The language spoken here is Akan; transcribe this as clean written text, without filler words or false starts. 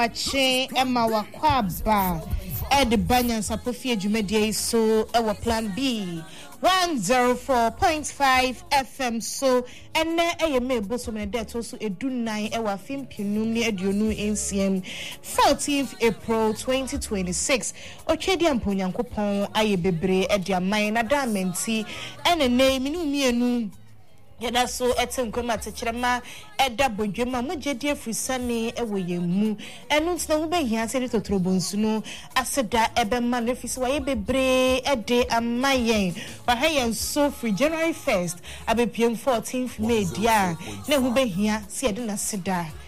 Ache Emma Wakwaba Ed Banyan Sapofia Jumedie so our plan B 104.5 FM so and na me boso me det also edunai ewa film pinum ni eduonu NCM 14th April 2026 Ochedi amponyankopon aye bebre edi aman na da menti ene ne minu mienu yada so etem kwema techirema eda bodwema mugedi afrisane ewoyemu enu ntina wo behia se totrobonsu no aseda ebema no fisi waye bebre ede amayen wa hayen so free January 1st abepiem 14th May dia na wo behia se ede na seda